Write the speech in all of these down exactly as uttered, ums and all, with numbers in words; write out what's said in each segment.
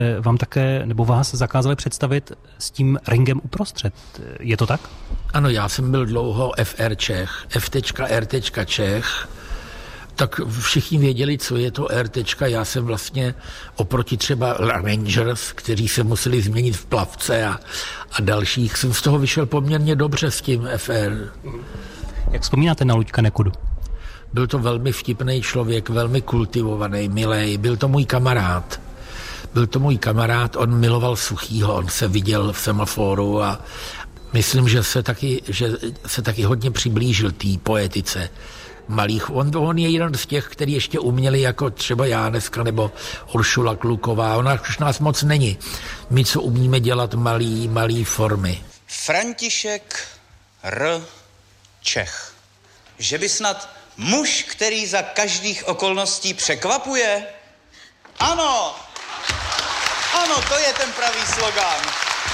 vám také, nebo vás zakázali představit s tím ringem uprostřed. Je to tak? Ano, já jsem byl dlouho F R Čech, F R Čech, tak všichni věděli, co je to R. Já jsem vlastně oproti třeba Rangers, kteří se museli změnit v plavce a, a dalších, jsem z toho vyšel poměrně dobře s tím F R. Jak vzpomínáte na Luďka Nekudu? Byl to velmi vtipný člověk, velmi kultivovaný, milej, byl to můj kamarád. Byl to můj kamarád, on miloval Suchýho, on se viděl v Semaforu a myslím, že se taky, že se taky hodně přiblížil té poetice malých. On, on je jeden z těch, který ještě uměli, jako třeba já dneska, nebo Uršula Kluková. Ona už nás moc není. My, co umíme dělat malý, malý formy. František R. Čech. Že by snad muž, který za každých okolností překvapuje? Ano! Ano, to je ten pravý slogán.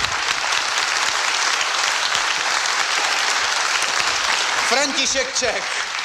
František Čech.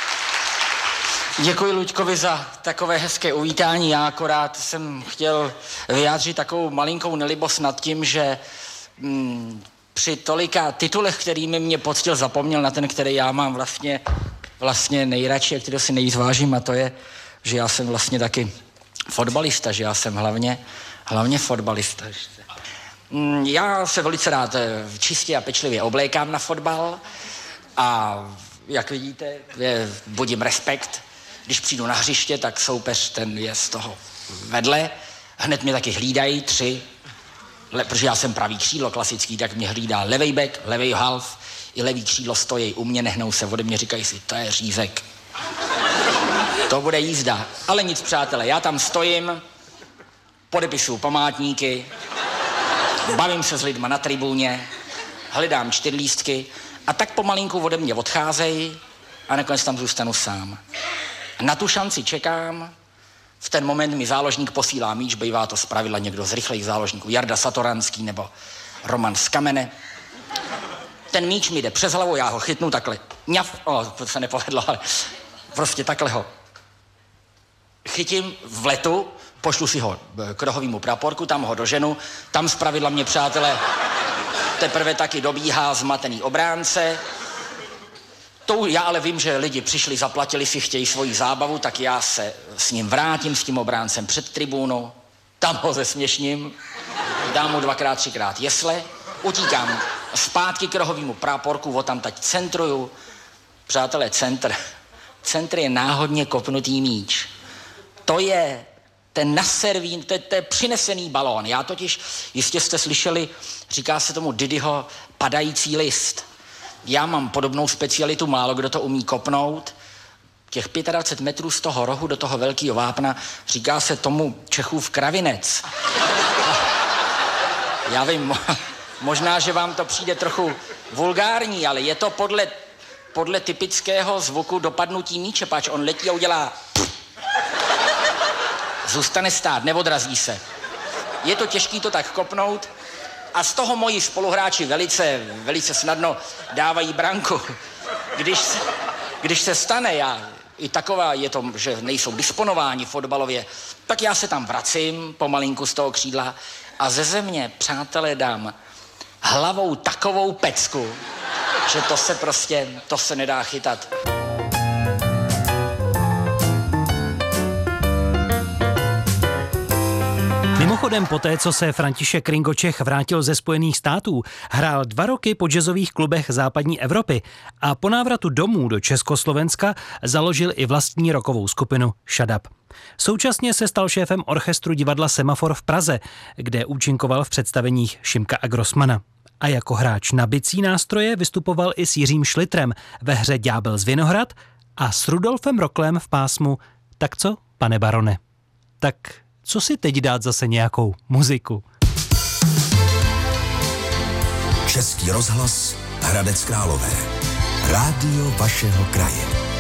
Děkuji Luďkovi za takové hezké uvítání. Já akorát jsem chtěl vyjádřit takovou malinkou nelibost nad tím, že mm, při tolika titulech, kterými mě poctil, zapomněl na ten, který já mám vlastně, vlastně nejradši a který si nejvíc vážím, a to je, že já jsem vlastně taky fotbalista, že já jsem hlavně, hlavně fotbalista. Mm, já se velice rád čistě a pečlivě oblékám na fotbal a jak vidíte, je, budím respekt. Když přijdu na hřiště, tak soupeř ten je z toho vedle. Hned mě taky hlídají tři, le, protože já jsem pravý křídlo klasický, tak mě hlídá levej back, levej half, i levý křídlo stojí u mě, nehnou se ode mě, říkají si, to je řízek. To bude jízda. Ale nic, přátelé, já tam stojím, podepisuju památníky, bavím se s lidma na tribuně, hledám čtyřlístky a tak pomalinku ode mě odcházejí a nakonec tam zůstanu sám. Na tu šanci čekám, v ten moment mi záložník posílá míč, bývá to zpravidla někdo z rychlých záložníků, Jarda Satoranský nebo Roman z Kamene. Ten míč mi jde přes hlavu, já ho chytnu takhle, ňaf, o, to se nepovedlo, ale prostě takhle ho chytím v letu, pošlu si ho k rohovému praporku, tam ho doženu, tam zpravidla mě, přátelé, teprve taky dobíhá zmatený obránce. To já ale vím, že lidi přišli, zaplatili si, chtějí svoji zábavu, tak já se s ním vrátím, s tím obráncem před tribúnu, tam ho zesměšním, dám mu dvakrát, třikrát jesle, utíkám zpátky k rohovému praporku, o tam teď centruju. Přátelé, centr, centr je náhodně kopnutý míč. To je ten naservín, to je, to je přinesený balón. Já totiž, jistě jste slyšeli, říká se tomu Didyho padající list. Já mám podobnou specialitu, málo kdo to umí kopnout. Těch dvacet pět metrů z toho rohu do toho velkého vápna, říká se tomu Čechův kravinec. Já vím, možná, že vám to přijde trochu vulgární, ale je to podle, podle typického zvuku dopadnutí míče, páč on letí a udělá... Zůstane stát, neodrazí se. Je to těžký to tak kopnout a z toho moji spoluhráči velice, velice snadno dávají branku. Když se, když se stane, já, i taková je to, že nejsou disponováni fotbalově, tak já se tam vracím pomalinku z toho křídla a ze země, přátelé, dám hlavou takovou pecku, že to se prostě, to se nedá chytat. Mimochodem, poté, co se František Ringo Čech vrátil ze Spojených států, hrál dva roky po jazzových klubech západní Evropy a po návratu domů do Československa založil i vlastní rockovou skupinu Shut Up. Současně se stal šéfem orchestru divadla Semafor v Praze, kde účinkoval v představeních Šimka a Grossmana. A jako hráč na bicí nástroje vystupoval i s Jiřím Šlitrem ve hře Ďábel z Vinohrad a s Rudolfem Roklem v pásmu Tak co, pane barone? Tak co si teď dát zase nějakou muziku? Český rozhlas Hradec Králové. Rádio vašeho kraje.